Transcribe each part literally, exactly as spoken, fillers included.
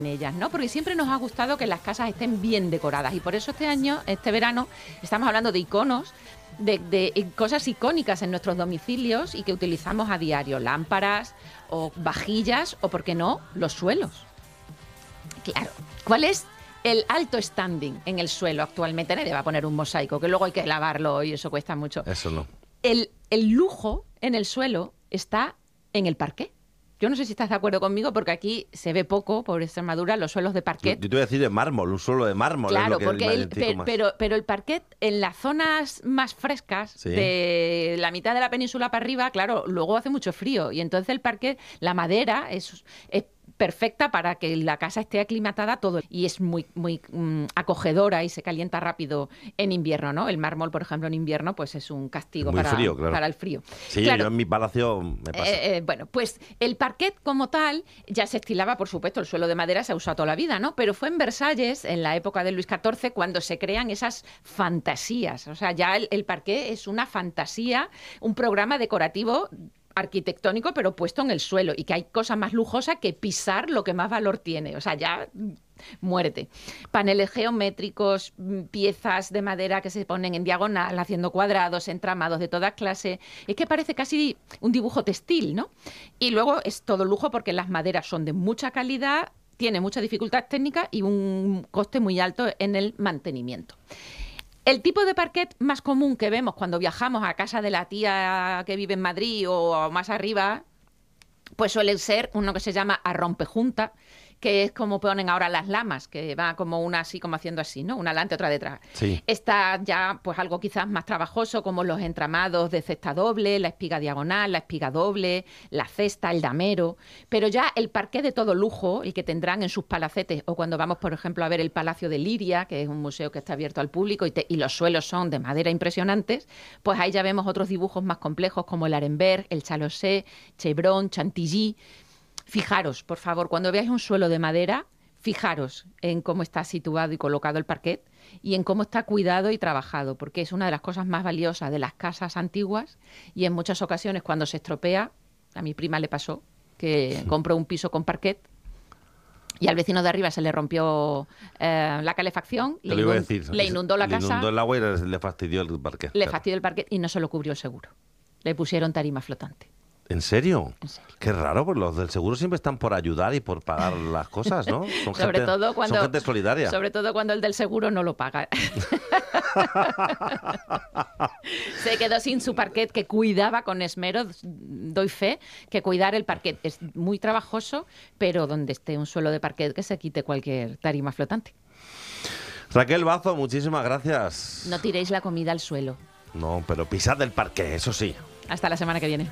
ellas, ¿no? Porque siempre nos ha gustado que las casas estén bien decoradas y por eso este año, este verano, estamos hablando de iconos, de, de cosas icónicas en nuestros domicilios y que utilizamos a diario, lámparas o vajillas o, ¿por qué no?, los suelos. Claro, ¿cuál es el alto standing en el suelo actualmente? Nadie va a poner un mosaico, que luego hay que lavarlo y eso cuesta mucho. Eso no. El, el lujo en el suelo está en el parqué. Yo no sé si estás de acuerdo conmigo, porque aquí se ve poco, por Extremadura, los suelos de parquet. Yo, yo te voy a decir de mármol, un suelo de mármol. Claro, es lo que porque el, el per, más. pero, pero el parquet en las zonas más frescas, ¿sí?, de la mitad de la península para arriba, claro, luego hace mucho frío. Y entonces el parquet, la madera, es, es perfecta para que la casa esté aclimatada todo. Y es muy, muy um, acogedora y se calienta rápido en invierno, ¿no? El mármol, por ejemplo, en invierno, pues es un castigo muy para, frío, claro. para el frío. Sí, claro, yo en mi palacio me pasa. Eh, eh, bueno, pues el parquet como tal ya se estilaba, por supuesto, el suelo de madera se ha usado toda la vida, ¿no? Pero fue en Versalles, en la época de Luis catorce, cuando se crean esas fantasías. O sea, ya el, el parquet es una fantasía, un programa decorativo arquitectónico, pero puesto en el suelo, y que hay cosas más lujosas que pisar lo que más valor tiene. O sea, ya muerte. Paneles geométricos, piezas de madera que se ponen en diagonal, haciendo cuadrados, entramados de toda clase. Es que parece casi un dibujo textil, ¿no? Y luego es todo lujo porque las maderas son de mucha calidad, tiene mucha dificultad técnica y un coste muy alto en el mantenimiento. El tipo de parquet más común que vemos cuando viajamos a casa de la tía que vive en Madrid o más arriba, pues suele ser uno que se llama a rompejunta, que es como ponen ahora las lamas, que va como una así, como haciendo así, ¿no? Una delante, otra detrás. Sí. Está ya pues algo quizás más trabajoso, como los entramados de cesta doble, la espiga diagonal, la espiga doble, la cesta, el damero. Pero ya el parqué de todo lujo, el que tendrán en sus palacetes, o cuando vamos, por ejemplo, a ver el Palacio de Liria, que es un museo que está abierto al público, y, te, y los suelos son de madera impresionantes, pues ahí ya vemos otros dibujos más complejos, como el Arenberg, el Chalosé, Chevron, Chantilly. Fijaros, por favor, cuando veáis un suelo de madera, fijaros en cómo está situado y colocado el parquet y en cómo está cuidado y trabajado, porque es una de las cosas más valiosas de las casas antiguas y en muchas ocasiones cuando se estropea, a mi prima le pasó que compró un piso con parquet y al vecino de arriba se le rompió eh, la calefacción, le, iba inund- a decir, le inundó la le casa, inundó el agua y le fastidió el parquet. le claro. fastidió el parquet y no se lo cubrió el seguro. Le pusieron tarima flotante. ¿En serio? ¿En serio? Qué raro, pues los del seguro siempre están por ayudar y por pagar las cosas, ¿no? Son sobre gente, todo cuando, son gente solidaria. Sobre todo cuando el del seguro no lo paga. Se quedó sin su parquet que cuidaba con esmero, doy fe, que cuidar el parquet es muy trabajoso, pero donde esté un suelo de parquet que se quite cualquier tarima flotante. Raquel Bazo, muchísimas gracias. No tiréis la comida al suelo. No, pero pisad del parquet, eso sí. Hasta la semana que viene.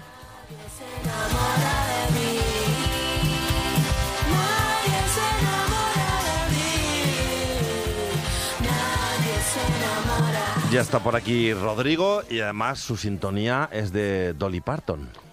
Ya está por aquí Rodrigo y además su sintonía es de Dolly Parton.